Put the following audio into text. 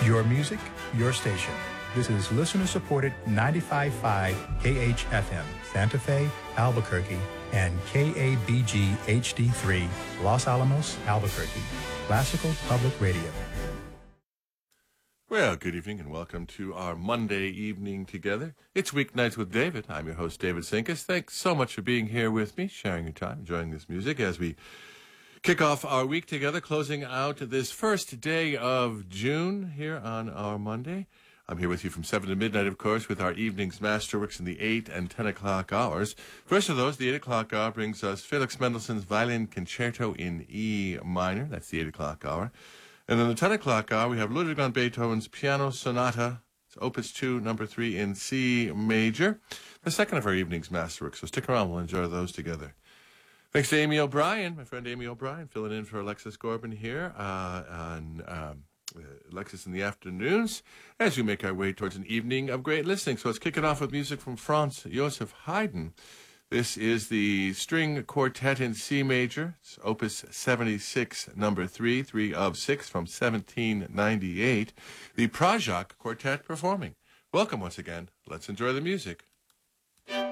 Your music, your station. This is listener-supported 95.5 KHFM, Santa Fe, Albuquerque, and KABG HD3, Los Alamos, Albuquerque. Classical Public Radio. Well, good evening and welcome to our Monday evening together. It's Weeknights with David. I'm your host, David Sinkus. Thanks so much for being here with me, sharing your time, enjoying this music as we kick off our week together, closing out this first day of June here on our Monday. I'm here with you from 7 to midnight, of course, with our evening's masterworks in the 8 and 10 o'clock hours. First of those, the 8 o'clock hour brings us Felix Mendelssohn's Violin Concerto in E minor. That's the 8 o'clock hour. And then the 10 o'clock hour, we have Ludwig van Beethoven's Piano Sonata. It's Opus 2, number 3 in C major. The second of our evening's masterworks. So stick around. We'll enjoy those together. Thanks to Amy O'Brien, my friend Amy O'Brien, filling in for Alexis Corbin here on Alexis in the afternoons, as we make our way towards an evening of great listening. So let's kick it off with music from Franz Joseph Haydn. This is the String Quartet in C major. It's Opus 76, number 3, 3 of 6 from 1798. The Prajak Quartet performing. Welcome once again. Let's enjoy the music.